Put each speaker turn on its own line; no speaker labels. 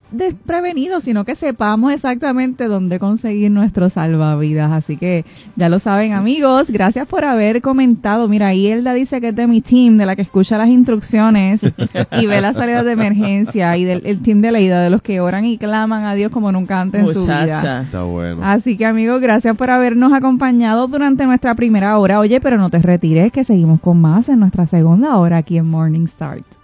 desprevenidos, sino que sepamos exactamente dónde conseguir nuestros salvavidas. Así que ya lo saben, amigos. Gracias por haber comentado. Mira, Hilda dice que es de mi team, de la que escucha las instrucciones y ve las salidas de emergencia, y del el team de Leida, de los que oran y claman a Dios como nunca antes en su vida.
Está bueno.
Así que, amigos, gracias por habernos acompañado durante nuestra primera hora. Oye, pero no te retires, que seguimos con más en nuestra segunda hora aquí en Morning Start.